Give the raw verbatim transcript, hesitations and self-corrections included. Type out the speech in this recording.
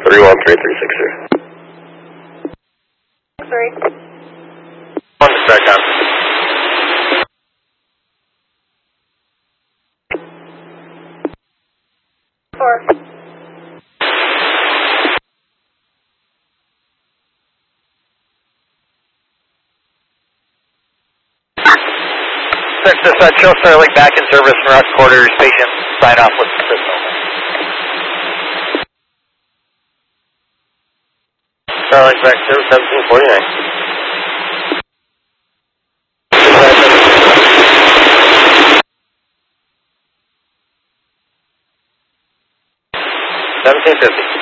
three one three three six three. Three. One second. Four. Six, this uh, Chill Starlink back in service from Rock Quarters, patient sign off with the system. Starlink back service seventeen forty-nine. seventeen fifty.